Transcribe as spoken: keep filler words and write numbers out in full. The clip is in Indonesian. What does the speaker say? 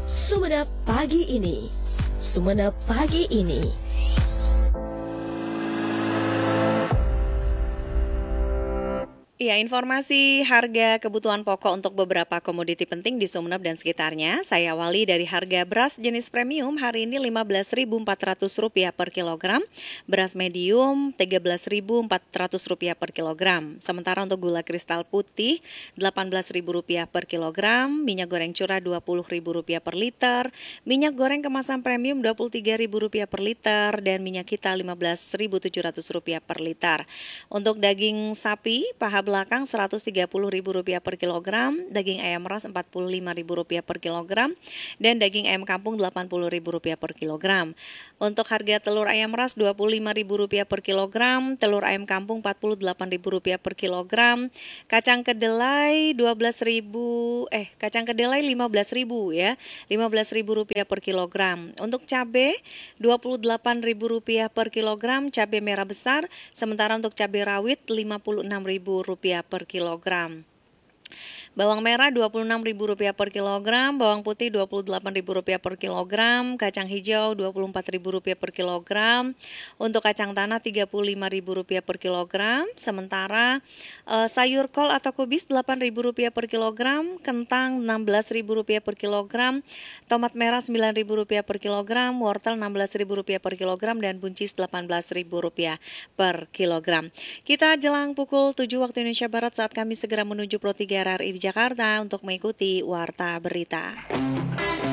Sumenep pagi ini. Sumenep pagi ini. Ya, informasi harga kebutuhan pokok untuk beberapa komoditi penting di Sumenep dan sekitarnya. Saya awali dari harga beras jenis premium hari ini lima belas ribu empat ratus rupiah per kilogram, beras medium tiga belas ribu empat ratus rupiah per kilogram. Sementara untuk gula kristal putih delapan belas ribu rupiah per kilogram, minyak goreng curah dua puluh ribu rupiah per liter, minyak goreng kemasan premium dua puluh tiga ribu rupiah per liter, dan minyak kita lima belas ribu tujuh ratus rupiah per liter. Untuk daging sapi, paha belakang seratus tiga puluh ribu rupiah per kilogram, daging ayam ras empat puluh lima ribu rupiah per kilogram, dan daging ayam kampung delapan puluh ribu rupiah per kilogram. Untuk harga telur ayam ras dua puluh lima ribu rupiah per kilogram, telur ayam kampung empat puluh delapan ribu rupiah per kilogram, kacang kedelai dua belas ribu, eh kacang kedelai lima belas ribu ya, lima belas ribu rupiah per kilogram. Untuk cabai dua puluh delapan ribu rupiah per kilogram, cabai merah besar, sementara untuk cabai rawit lima puluh enam ribu rupiah per kilogram. Bawang merah dua puluh enam ribu rupiah per kilogram, bawang putih dua puluh delapan ribu rupiah per kilogram, kacang hijau dua puluh empat ribu rupiah per kilogram, untuk kacang tanah tiga puluh lima ribu rupiah per kilogram, sementara eh, sayur kol atau kubis delapan ribu rupiah per kilogram, kentang enam belas ribu rupiah per kilogram, tomat merah sembilan ribu rupiah per kilogram, wortel enam belas ribu rupiah per kilogram, dan buncis delapan belas ribu rupiah per kilogram. Kita jelang pukul tujuh waktu Indonesia Barat saat kami segera menuju Pro tiga R R I di Jakarta untuk mengikuti Warta Berita.